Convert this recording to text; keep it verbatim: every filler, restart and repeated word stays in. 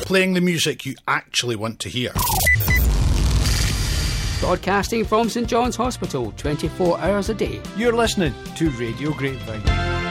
playing the music you actually want to hear. Broadcasting from St John's Hospital, twenty-four hours a day. You're listening to Radio Grapevine.